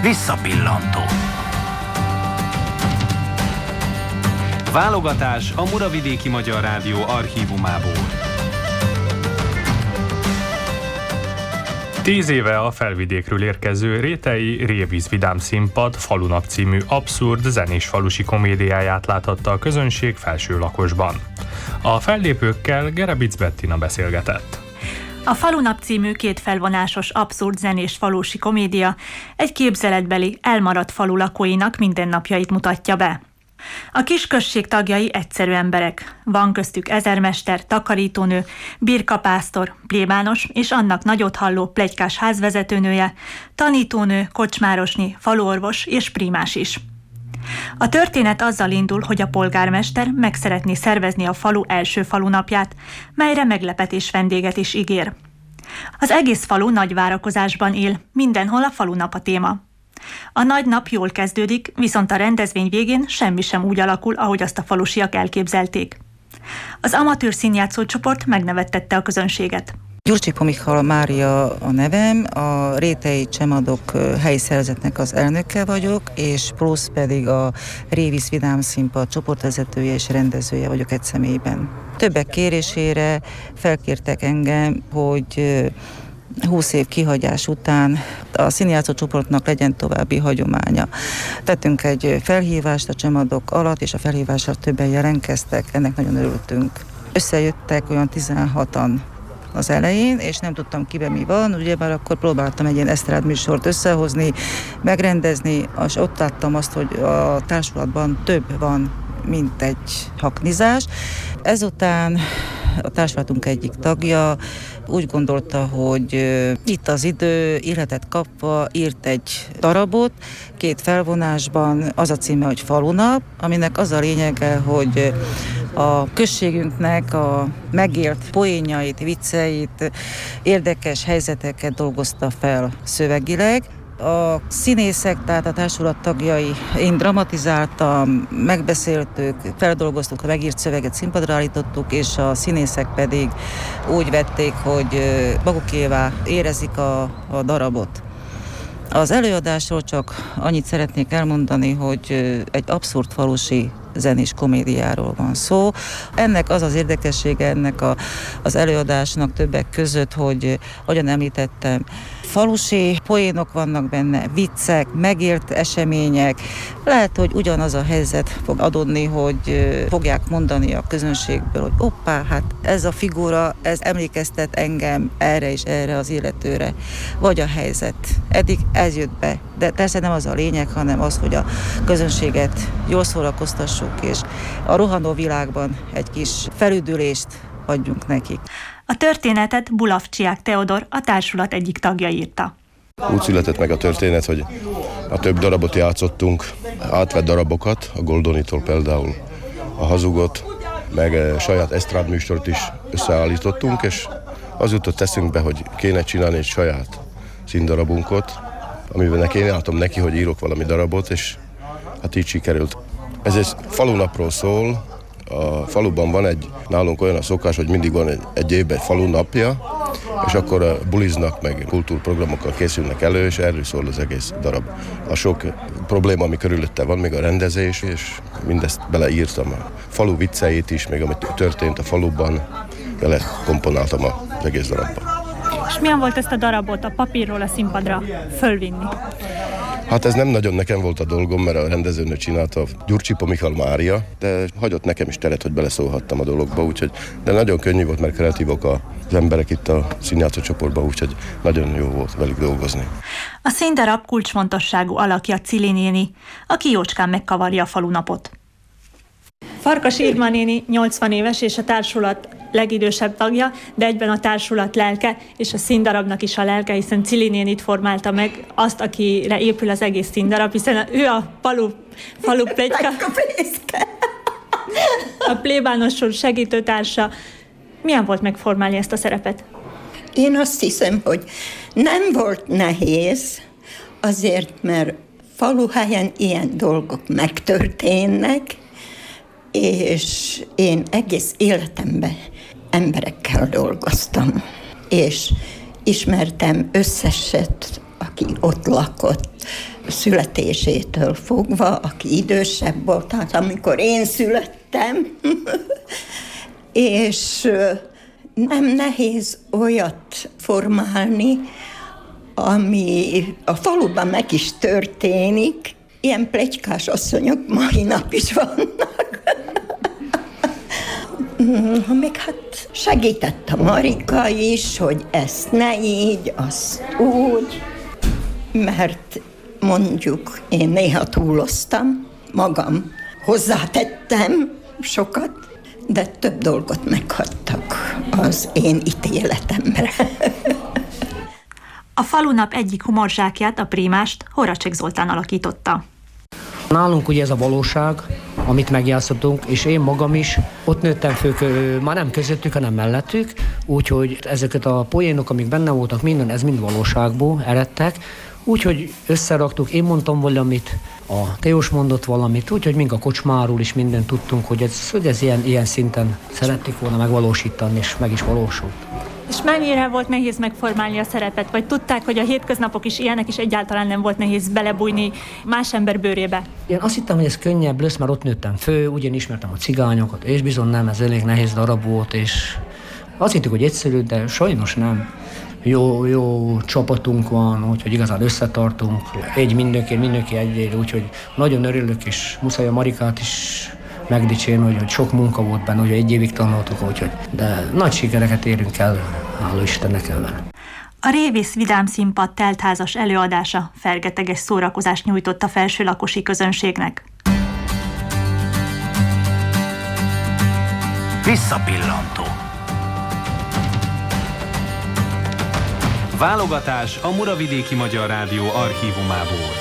Visszapillantó. Válogatás a Muravidéki Magyar Rádió archívumából. 10 éve a Felvidékről érkező Rétei Révíz Vidám Színpad Falunap című abszurd zenés falusi komédiáját láthatta a közönség Felsőlakosban. A fellépőkkel Gerebic Bettina beszélgetett. A Falunap című kétfelvonásos abszurd zenés falusi komédia egy képzeletbeli, elmaradt falu lakóinak mindennapjait mutatja be. A kisközség tagjai egyszerű emberek. Van köztük ezermester, takarítónő, birkapásztor, plébános és annak nagyot halló pletykás házvezetőnője, tanítónő, kocsmárosnyi, faluorvos és prímás is. A történet azzal indul, hogy a polgármester meg szeretné szervezni a falu első falunapját, melyre meglepetés vendéget is ígér. Az egész falu nagy várakozásban él, mindenhol a falunap a téma. A nagy nap jól kezdődik, viszont a rendezvény végén semmi sem úgy alakul, ahogy azt a falusiak elképzelték. Az amatőr színjátszó csoport megnevettette a közönséget. Gyurcsipo Michal Mária a nevem, a Rétei Csemadok helyi szervezetnek az elnöke vagyok, és plusz pedig a Révíz Vidám Színpad csoportvezetője és rendezője vagyok egy személyben. Többek kérésére felkértek engem, hogy 20 év kihagyás után a színjátszó csoportnak legyen további hagyománya. Tettünk egy felhívást a Csemadok alatt, és a felhívásra többen jelentkeztek, ennek nagyon örültünk. Összejöttek olyan 16-an az elején, és nem tudtam kiben mi van, ugyebár akkor próbáltam egy ilyen esztrád műsort összehozni, megrendezni, és ott láttam azt, hogy a társulatban több van, mint egy haknizás. Ezután a társulatunk egyik tagja úgy gondolta, hogy itt az idő, életet kapva írt egy darabot, 2 felvonásban, az a címe, hogy Falunap, aminek az a lényege, hogy a községünknek a megélt poénjait, vicceit, érdekes helyzeteket dolgozta fel szövegileg. A színészek, tehát a társulat tagjai, én dramatizáltam, megbeszéltük, feldolgoztuk, a megírt szöveget színpadra állítottuk, és a színészek pedig úgy vették, hogy magukévá érezik a darabot. Az előadásról csak annyit szeretnék elmondani, hogy egy abszurd falusi zenés komédiáról van szó. Ennek az az érdekessége ennek az előadásnak többek között, hogy ahogyan említettem, falusi poénok vannak benne, viccek, megélt események. Lehet, hogy ugyanaz a helyzet fog adódni, hogy fogják mondani a közönségből, hogy hoppá, hát ez a figura, ez emlékeztet engem erre és erre az illetőre. Vagy a helyzet. Eddig ez jött be. De persze nem az a lényeg, hanem az, hogy a közönséget jól szórakoztassuk, és a rohanó világban egy kis felüdülést adjunk nekik. A történetet Bulavcsiák Teodor, a társulat egyik tagja írta. Úgy született meg a történet, hogy a több darabot játszottunk, átvett darabokat, a Goldonitól például a Hazugot, meg saját esztrád műsort is összeállítottunk, és az jutott eszünkbe, hogy kéne csinálni egy saját színdarabunkat, amiben én álltam neki, hogy írok valami darabot, és hát így sikerült. Ez egy falunapról szól. A faluban van nálunk olyan a szokás, hogy mindig van egy évben egy falunapja, és akkor buliznak, meg kultúrprogramokkal készülnek elő, és erről szól az egész darab. A sok probléma, ami körülötte van, még a rendezés, és mindezt beleírtam. A falu vicceit is, még amit történt a faluban, belekomponáltam az egész darabban. És milyen volt ezt a darabot a papírról a színpadra fölvinni? Hát ez nem nagyon nekem volt a dolgom, mert a rendezőnő csinálta, Gyurcsipo Michal Mária, de hagyott nekem is teret, hogy beleszólhattam a dologba, úgyhogy, de nagyon könnyű volt, mert kreatívok az emberek itt a színjátszó csoportban, úgyhogy nagyon jó volt velük dolgozni. A színdarab kulcsfontosságú alakja Cili néni, aki jócskán megkavarja a falunapot. Farkas Irma néni 80 éves és a társulat legidősebb tagja, de egyben a társulat lelke, és a színdarabnak is a lelke, hiszen Cili nénit formálta meg azt, akire épül az egész színdarab, hiszen ő a falu pletyka, a plébános segítőtársa. Milyen volt megformálni ezt a szerepet? Én azt hiszem, hogy nem volt nehéz, azért, mert faluhelyen ilyen dolgok megtörténnek, és én egész életemben emberekkel dolgoztam, és ismertem összeset, aki ott lakott, születésétől fogva, aki idősebb volt, tehát amikor én születtem, és nem nehéz olyat formálni, ami a faluban meg is történik. Ilyen pletykás asszonyok mai nap is vannak. Még hát segített a Marika is, hogy ezt ne így, azt úgy, mert mondjuk én néha túloztam, magam hozzátettem sokat, de több dolgot meghagytak az én ítéletemre. A falunap egyik humorzsákját, a Prímást Horacsek Zoltán alakította. Nálunk ugye ez a valóság, amit megjátszottunk, és én magam is ott nőttem föl, már nem közöttük, hanem mellettük, úgyhogy ezeket a poénok, amik benne voltak, minden, ez mind valóságból eredtek, úgyhogy összeraktuk, én mondtam valamit, a Teós mondott valamit, úgyhogy mink a kocsmáról is mindent tudtunk, hogy ez ilyen szinten szerették volna megvalósítani, és meg is valósult. És mennyire volt nehéz megformálni a szerepet? Vagy tudták, hogy a hétköznapok is ilyenek, és egyáltalán nem volt nehéz belebújni más ember bőrébe? Én azt hittem, hogy ez könnyebb lesz, mert ott nőttem föl, ugyan ismertem a cigányokat, és bizony nem, ez elég nehéz darab volt, és azt hittük, hogy egyszerű, de sajnos nem. Jó csapatunk van, úgyhogy igazán összetartunk, mindenki egyért, úgyhogy nagyon örülök, és muszáj a Marikát is megdicsérni, hogy sok munka volt benne, hogy 1 évig tanultuk, úgyhogy, de nagy sikereket érünk el, hála Istennek ebben. A Révész Vidám Színpad teltházas előadása fergeteges szórakozást nyújtott a felsőlakosi közönségnek. Visszapillantó. Válogatás a Muravidéki Magyar Rádió archívumából.